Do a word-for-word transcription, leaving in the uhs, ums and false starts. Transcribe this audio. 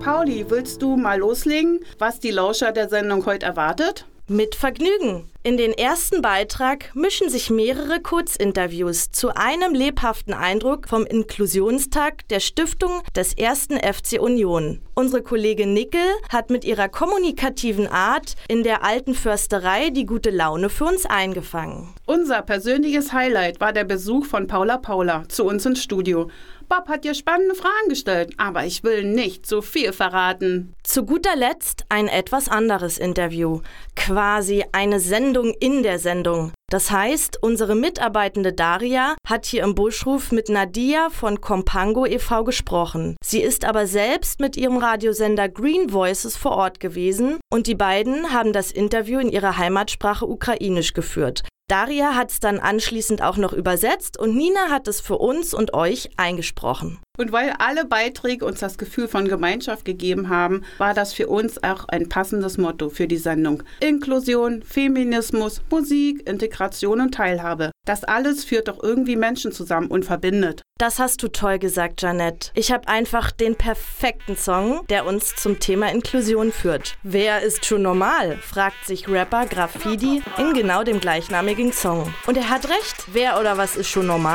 Pauli, willst du mal loslegen, was die Lauscher der Sendung heute erwartet? Mit Vergnügen. In den ersten Beitrag mischen sich mehrere Kurzinterviews zu einem lebhaften Eindruck vom Inklusionstag der Stiftung des ersten F C Union. Unsere Kollegin Nickel hat mit ihrer kommunikativen Art in der alten Försterei die gute Laune für uns eingefangen. Unser persönliches Highlight war der Besuch von Paula Paula zu uns ins Studio. Bob hat dir spannende Fragen gestellt, aber ich will nicht zu viel verraten. Zu guter Letzt ein etwas anderes Interview. Quasi eine Sendung in der Sendung. Das heißt, unsere mitarbeitende Daria hat hier im Buschruf mit Nadia von Compango e V gesprochen. Sie ist aber selbst mit ihrem Radiosender Green Voices vor Ort gewesen und die beiden haben das Interview in ihrer Heimatsprache Ukrainisch geführt. Daria hat es dann anschließend auch noch übersetzt und Nina hat es für uns und euch eingesprochen. Und weil alle Beiträge uns das Gefühl von Gemeinschaft gegeben haben, war das für uns auch ein passendes Motto für die Sendung. Inklusion, Feminismus, Musik, Integration und Teilhabe. Das alles führt doch irgendwie Menschen zusammen und verbindet. Das hast du toll gesagt, Janette. Ich habe einfach den perfekten Song, der uns zum Thema Inklusion führt. Wer ist schon normal? Fragt sich Rapper Graffiti in genau dem gleichnamigen Song. Und er hat recht. Wer oder was ist schon normal?